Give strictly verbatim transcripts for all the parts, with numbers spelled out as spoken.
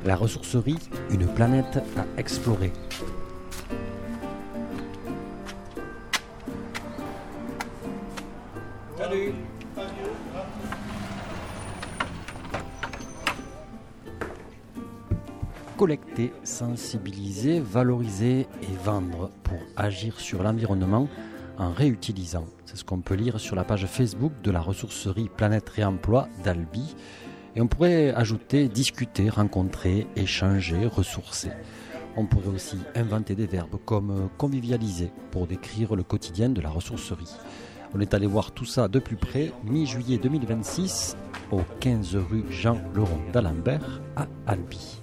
La ressourcerie, une planète à explorer. Salut. Collecter, sensibiliser, valoriser et vendre pour agir sur l'environnement en réutilisant. C'est ce qu'on peut lire sur la page Facebook de la ressourcerie Planète Réemploi d'Albi. Et on pourrait ajouter discuter, rencontrer, échanger, ressourcer. On pourrait aussi inventer des verbes comme convivialiser pour décrire le quotidien de la ressourcerie. On est allé voir tout ça de plus près, mi-juillet deux mille vingt-six, au quinze rue Jean-Laurent d'Alembert à Albi.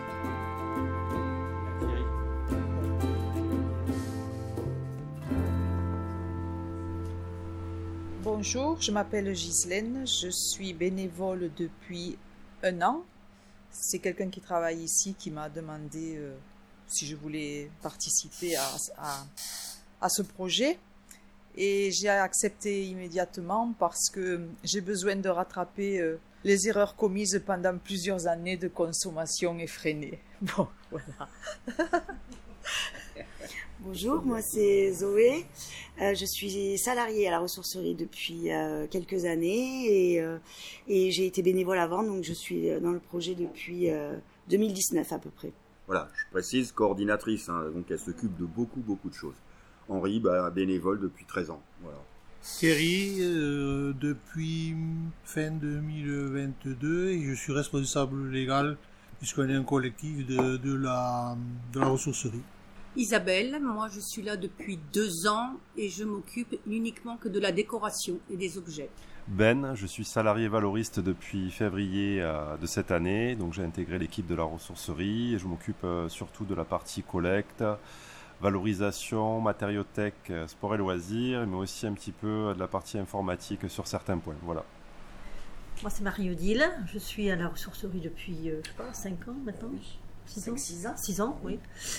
Bonjour, je m'appelle Ghislaine, je suis bénévole depuis un an. C'est quelqu'un qui travaille ici qui m'a demandé euh, si je voulais participer à, à, à ce projet. Et j'ai accepté immédiatement parce que j'ai besoin de rattraper euh, les erreurs commises pendant plusieurs années de consommation effrénée. Bon, voilà. Bonjour, moi c'est Zoé. Euh, je suis salariée à la ressourcerie depuis euh, quelques années et, euh, et j'ai été bénévole avant, donc je suis dans le projet depuis euh, deux mille dix-neuf à peu près. Voilà, je précise coordinatrice, hein, donc elle s'occupe de beaucoup beaucoup de choses. Henri, bah, bénévole depuis treize ans. Voilà. Thierry, euh, depuis fin deux mille vingt-deux, et je suis responsable légal puisqu'on est un collectif de, de, la, de la ressourcerie. Isabelle, moi je suis là depuis deux ans et je m'occupe uniquement que de la décoration et des objets. Ben, je suis salarié valoriste depuis février euh, de cette année, donc j'ai intégré l'équipe de la ressourcerie et je m'occupe euh, surtout de la partie collecte, valorisation, matériothèque, sport et loisirs, mais aussi un petit peu de la partie informatique sur certains points. Voilà. Moi c'est Marie-Odile, je suis à la ressourcerie depuis, euh, je sais pas, cinq ans maintenant. six ans. six ans. six ans, oui.